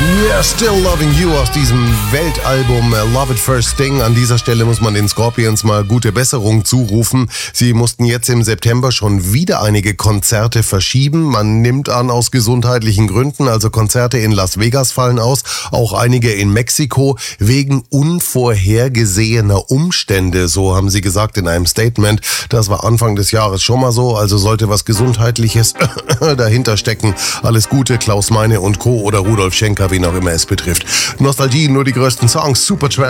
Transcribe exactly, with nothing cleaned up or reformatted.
Yeah, Still Loving You aus diesem Weltalbum Love at First Sting. An dieser Stelle muss man den Scorpions mal gute Besserung zurufen. Sie mussten jetzt im September schon wieder einige Konzerte verschieben. Man nimmt an, aus gesundheitlichen Gründen, also Konzerte in Las Vegas fallen aus, auch einige in Mexiko, wegen unvorhergesehener Umstände. So haben sie gesagt in einem Statement. Das war Anfang des Jahres schon mal so, also sollte was Gesundheitliches dahinter stecken. Alles Gute, Klaus Meine und Co. oder Rudolf Schenker, wen auch immer es betrifft. Nostalgie, nur die größten Songs, Supertramp.